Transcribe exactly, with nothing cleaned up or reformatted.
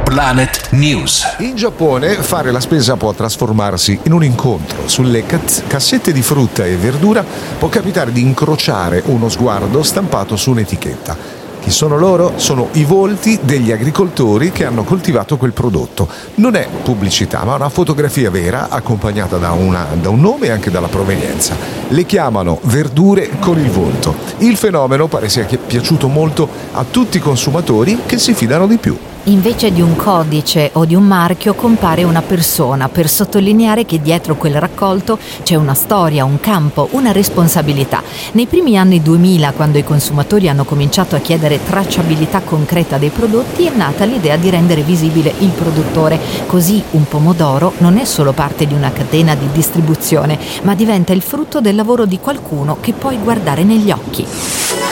Planet News. In Giappone fare la spesa può trasformarsi in un incontro. Sulle caz- cassette di frutta e verdura può capitare di incrociare uno sguardo stampato su un'etichetta. Chi sono loro? Sono i volti degli agricoltori che hanno coltivato quel prodotto. Non è pubblicità, ma una fotografia vera accompagnata da, una, da un nome e anche dalla provenienza. Le chiamano verdure con il volto. Il fenomeno pare sia piaciuto molto a tutti i consumatori che si fidano di più. Invece di un codice o di un marchio compare una persona per sottolineare che dietro quel raccolto c'è una storia, un campo, una responsabilità. Nei primi anni duemila, quando i consumatori hanno cominciato a chiedere tracciabilità concreta dei prodotti, è nata l'idea di rendere visibile il produttore. Così un pomodoro non è solo parte di una catena di distribuzione, ma diventa il frutto del lavoro di qualcuno che puoi guardare negli occhi.